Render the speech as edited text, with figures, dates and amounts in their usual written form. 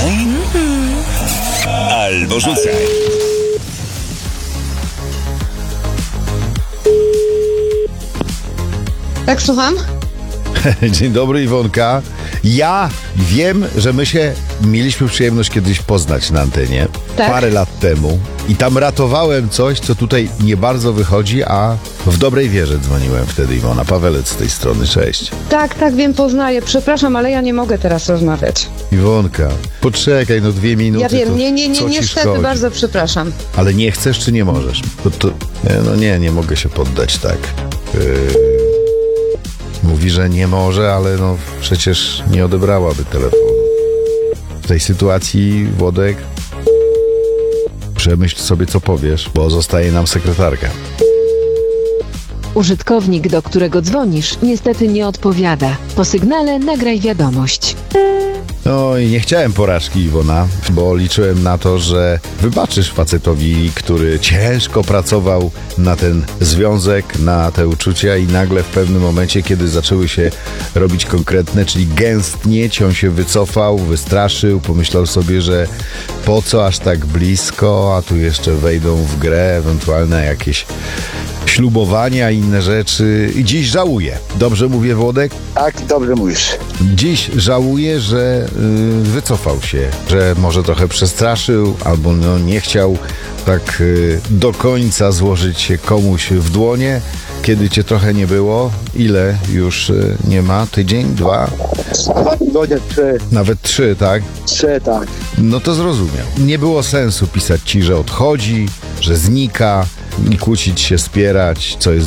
Albo rzucaj. Tak, słucham? Dzień dobry, Iwonka. Ja wiem, że my się mieliśmy przyjemność kiedyś poznać na antenie. Tak. Parę lat temu. I tam ratowałem coś, co tutaj nie bardzo wychodzi, a w dobrej wierze dzwoniłem wtedy, Iwona. Pawelec z tej strony, cześć. Tak, wiem, poznaję. Przepraszam, ale ja nie mogę teraz rozmawiać. Iwonka, poczekaj, 2 minuty. Ja wiem, to nie, co ci niestety, szkodzi? bardzo przepraszam. Ale nie chcesz, czy nie możesz? Nie mogę się poddać tak. Mówi, że nie może, ale przecież nie odebrałaby telefonu. W tej sytuacji, Włodek, przemyśl sobie, co powiesz, bo zostaje nam sekretarka. Użytkownik, do którego dzwonisz, niestety nie odpowiada. Po sygnale nagraj wiadomość. No i nie chciałem porażki, Iwona, bo liczyłem na to, że wybaczysz facetowi, który ciężko pracował na ten związek, na te uczucia i nagle w pewnym momencie, kiedy zaczęły się robić konkretne, czyli gęstnieć, on się wycofał, wystraszył, pomyślał sobie, że po co aż tak blisko, a tu jeszcze wejdą w grę ewentualne jakieś ślubowania i inne rzeczy. I dziś żałuję. Dobrze mówię, Włodek? Tak, dobrze mówisz. Dziś żałuję, że wycofał się, że może trochę przestraszył, albo nie chciał tak do końca złożyć się komuś w dłonie, kiedy cię trochę nie było. Ile już nie ma? Tydzień, 2? 2 tygodnie, 3, Nawet 3, tak? 3, tak. No to zrozumiał. Nie było sensu pisać ci, że odchodzi, że znika i kłócić się, spierać, co jest